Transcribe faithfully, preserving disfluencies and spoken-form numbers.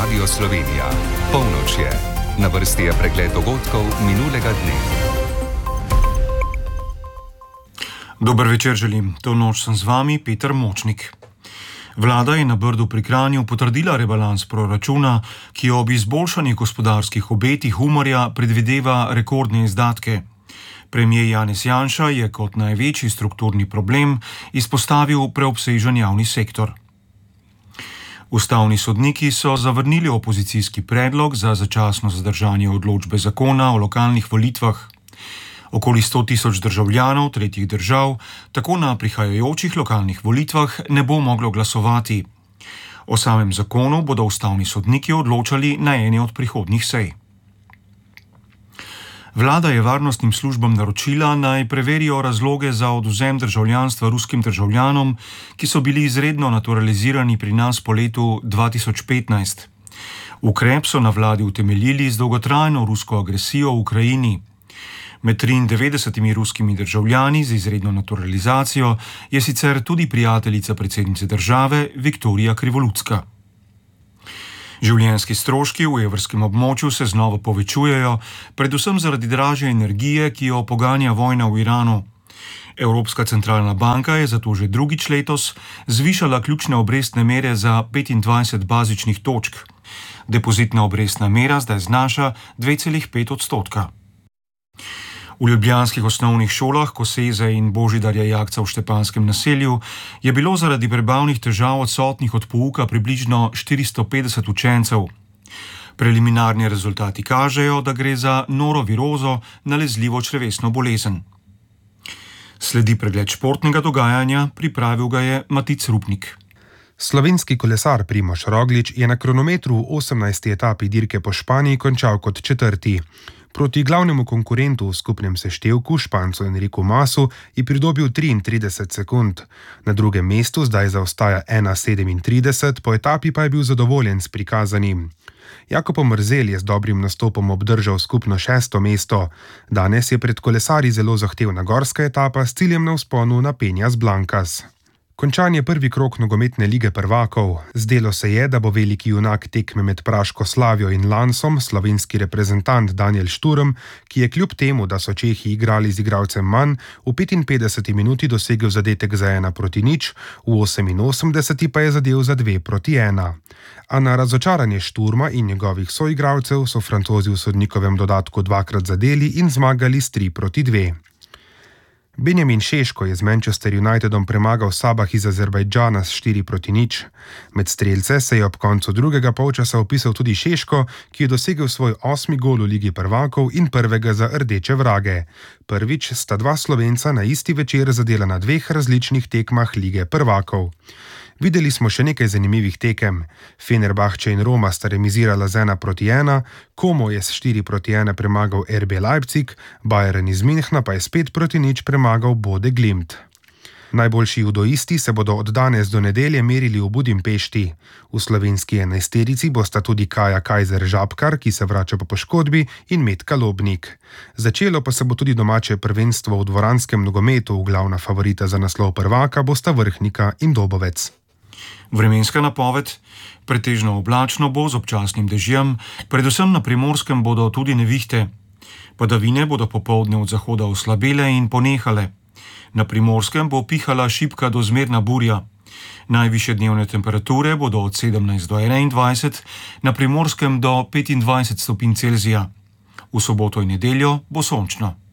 Radio Slovenija. Polnoč je. Na vrsti je pregled dogodkov minulega dne. Dober večer želim. To noč sem z vami, Peter Močnik. Vlada je na Brdu pri Kranju potrdila rebalans proračuna, ki ob izboljšanih gospodarskih obetih Umarja predvideva rekordne izdatke. Premier Janez Janša je kot največji strukturni problem izpostavil preobsežen javni sektor. Ustavni sodniki so zavrnili opozicijski predlog za začasno zadržanje odločbe zakona o lokalnih volitvah. Okoli sto tisoč državljanov tretjih držav tako na prihajajočih lokalnih volitvah ne bo moglo glasovati. O samem zakonu bodo ustavni sodniki odločali na eni od prihodnjih sej. Vlada je varnostnim službam naročila, naj preverijo razloge za odvzem državljanstva ruskim državljanom, ki so bili izredno naturalizirani pri nas po letu dva tisoč petnajst. Ukrep so na vladi utemeljili z dolgotrajno rusko agresijo v Ukrajini. Med triindevetdesetimi ruskimi državljani z izredno naturalizacijo je sicer tudi prijateljica predsednice države Viktorija Krivolutska. Življenjski stroški v evrskem območju se znova povečujejo, predvsem zaradi dražje energije, ki jo poganja vojna v Iranu. Evropska centralna banka je zato že drugič letos zvišala ključne obrestne mere za petindvajset bazičnih točk. Depozitna obrestna mera zdaj znaša dve celi pet odstotka. V ljubljanskih osnovnih šolah Koseze in Božidarja Jakca v Štepanskem naselju je bilo zaradi prebavnih težav odsotnih od pouka približno štiristo petdeset učencev. Preliminarni rezultati kažejo, da gre za norovirozo, nalezljivo črevesno bolezen. Sledi pregled športnega dogajanja, pripravil ga je Matic Rupnik. Slovenski kolesar Primož Roglič je na kronometru v osemnajsti etapi dirke po Španiji končal kot četrti. Proti glavnemu konkurentu v skupnem seštevku, Špancu Enriku Masu, je pridobil triintrideset sekund. Na drugem mestu zdaj zaostaja ena sedemintrideset, po etapi pa je bil zadovoljen s prikazanim. Jakob Omerzel je z dobrim nastopom obdržal skupno šesto mesto. Danes je pred kolesarji zelo zahtevna gorska etapa s ciljem na vzponu na Peñas Blancas. Končan je prvi krog nogometne lige prvakov. Zdelo se je, da bo veliki junak tekme med Praško Slavijo in Lansom, slovenski reprezentant Daniel Šturm, ki je kljub temu, da so Čehi igrali z igralcem manj, v petinpetdeseti minuti dosegel zadetek za ena proti nič, v oseminosemdeseti pa je zadel za dve proti ena. A na razočaranje Šturma in njegovih soigralcev so Francozi v sodnikovem dodatku dvakrat zadeli in zmagali s tri proti dve. Benjamin Šeško je z Manchester Unitedom premagal Sabah iz Azerbajdžana s štiri proti nič. Med strelce se je ob koncu drugega polčasa vpisal tudi Šeško, ki je dosegel svoj osmi gol v Ligi prvakov in prvega za rdeče vrage. Prvič sta dva Slovenca na isti večer zadela na dveh različnih tekmah Lige prvakov. Videli smo še nekaj zanimivih tekem. Fenerbahče in Roma sta remizirala z ena proti ena, Como je s štiri proti ena premagal R B Leipzig, Bayern iz Münchna pa je s pet proti nič premagal Bode Glimt. Najboljši judoisti se bodo od danes do nedelje merili v Budimpešti. V slovenski enajsterici bosta tudi Kaja Kajzer Žabkar, ki se vrača po poškodbi, in Metka Lobnik. Začelo pa se bo tudi domače prvenstvo v dvoranskem nogometu, glavna favorita za naslov prvaka bosta Vrhnika in Dobovec. Vremenska napoved: pretežno oblačno bo z občasnim dežjem, predvsem na Primorskem bodo tudi nevihte. Padavine bodo popoldne od zahoda oslabele in ponehale. Na Primorskem bo pihala šibka do zmerna burja. Najvišje dnevne temperature bodo od sedemnajst do enaindvajset, na Primorskem do petindvajset stopinj Celzija. V soboto in nedeljo bo sončno.